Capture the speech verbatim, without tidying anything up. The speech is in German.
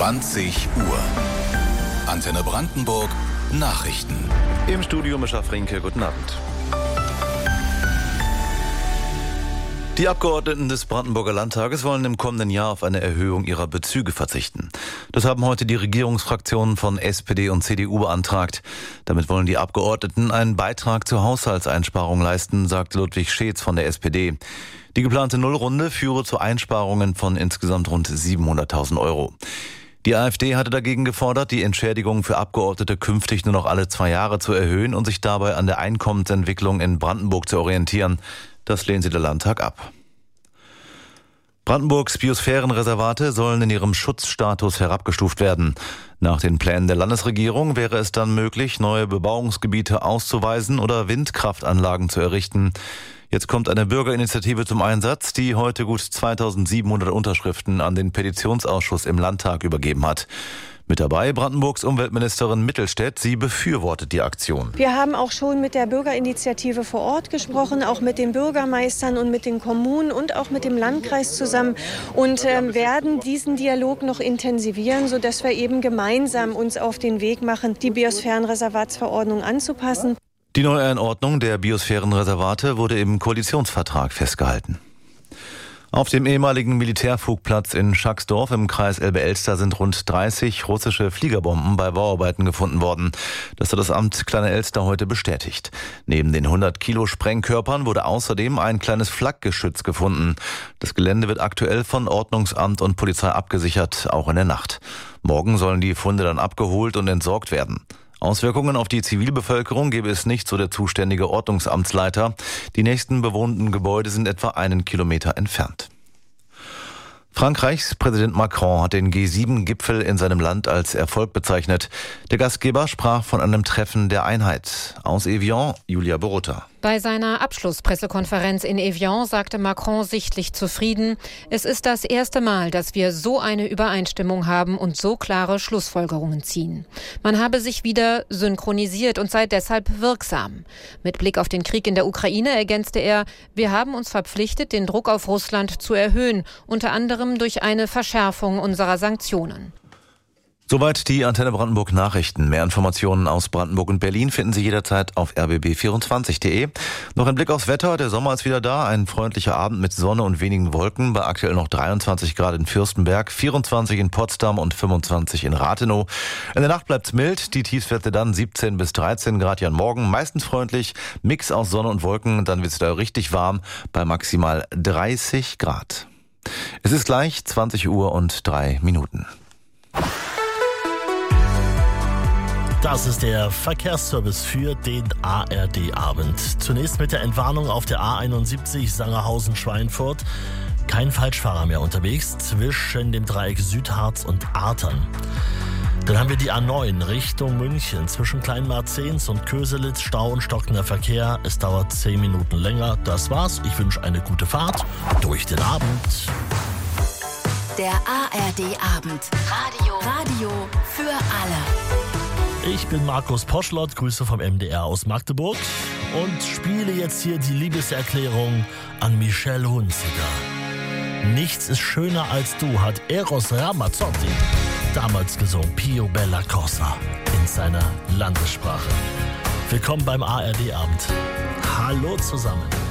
zwanzig Uhr. Antenne Brandenburg Nachrichten. Im Studio Mischa Frinke, guten Abend. Die Abgeordneten des Brandenburger Landtages wollen im kommenden Jahr auf eine Erhöhung ihrer Bezüge verzichten. Das haben heute die Regierungsfraktionen von S P D und C D U beantragt. Damit wollen die Abgeordneten einen Beitrag zur Haushaltseinsparung leisten, sagt Ludwig Scheetz von der S P D. Die geplante Nullrunde führe zu Einsparungen von insgesamt rund siebenhunderttausend Euro. Die AfD hatte dagegen gefordert, die Entschädigung für Abgeordnete künftig nur noch alle zwei Jahre zu erhöhen und sich dabei an der Einkommensentwicklung in Brandenburg zu orientieren. Das lehnt sie der Landtag ab. Brandenburgs Biosphärenreservate sollen in ihrem Schutzstatus herabgestuft werden. Nach den Plänen der Landesregierung wäre es dann möglich, neue Bebauungsgebiete auszuweisen oder Windkraftanlagen zu errichten. Jetzt kommt eine Bürgerinitiative zum Einsatz, die heute gut zweitausendsiebenhundert Unterschriften an den Petitionsausschuss im Landtag übergeben hat. Mit dabei Brandenburgs Umweltministerin Mittelstädt. Sie befürwortet die Aktion. Wir haben auch schon mit der Bürgerinitiative vor Ort gesprochen, auch mit den Bürgermeistern und mit den Kommunen und auch mit dem Landkreis zusammen und äh, werden diesen Dialog noch intensivieren, sodass wir eben gemeinsam uns auf den Weg machen, die Biosphärenreservatsverordnung anzupassen. Die Neueinordnung der Biosphärenreservate wurde im Koalitionsvertrag festgehalten. Auf dem ehemaligen Militärflugplatz in Schacksdorf im Kreis Elbe-Elster sind rund dreißig russische Fliegerbomben bei Bauarbeiten gefunden worden. Das hat das Amt Kleine Elster heute bestätigt. Neben den hundert Kilo Sprengkörpern wurde außerdem ein kleines Flakgeschütz gefunden. Das Gelände wird aktuell von Ordnungsamt und Polizei abgesichert, auch in der Nacht. Morgen sollen die Funde dann abgeholt und entsorgt werden. Auswirkungen auf die Zivilbevölkerung gebe es nicht, so der zuständige Ordnungsamtsleiter. Die nächsten bewohnten Gebäude sind etwa einen Kilometer entfernt. Frankreichs Präsident Macron hat den G sieben Gipfel in seinem Land als Erfolg bezeichnet. Der Gastgeber sprach von einem Treffen der Einheit. Aus Evian, Julia Borutta. Bei seiner Abschlusspressekonferenz in Evian sagte Macron sichtlich zufrieden: Es ist das erste Mal, dass wir so eine Übereinstimmung haben und so klare Schlussfolgerungen ziehen. Man habe sich wieder synchronisiert und sei deshalb wirksam. Mit Blick auf den Krieg in der Ukraine ergänzte er: Wir haben uns verpflichtet, den Druck auf Russland zu erhöhen, unter anderem durch eine Verschärfung unserer Sanktionen. Soweit die Antenne Brandenburg Nachrichten. Mehr Informationen aus Brandenburg und Berlin finden Sie jederzeit auf r b b vierundzwanzig punkt d e. Noch ein Blick aufs Wetter. Der Sommer ist wieder da. Ein freundlicher Abend mit Sonne und wenigen Wolken. Bei aktuell noch dreiundzwanzig Grad in Fürstenberg, vierundzwanzig in Potsdam und fünfundzwanzig in Rathenow. In der Nacht bleibt's mild. Die Tiefstwerte dann siebzehn bis dreizehn Grad hier am Morgen. Meistens freundlich. Mix aus Sonne und Wolken. Dann wird's da richtig warm bei maximal dreißig Grad. Es ist gleich zwanzig Uhr und drei Minuten. Das ist der Verkehrsservice für den A R D-Abend. Zunächst mit der Entwarnung auf der A einundsiebzig Sangerhausen-Schweinfurt. Kein Falschfahrer mehr unterwegs zwischen dem Dreieck Südharz und Artern. Dann haben wir die A neun Richtung München. Zwischen Kleinmarzens und Köselitz Stau und stockender Verkehr. Es dauert zehn Minuten länger. Das war's. Ich wünsche eine gute Fahrt durch den Abend. Der A R D-Abend. Radio. Radio für alle. Ich bin Markus Poschlott, Grüße vom M D R aus Magdeburg und spiele jetzt hier die Liebeserklärung an Michelle Hunziker. Nichts ist schöner als du, hat Eros Ramazzotti damals gesungen, Pio Bella Cosa, in seiner Landessprache. Willkommen beim A R D-Abend. Hallo zusammen.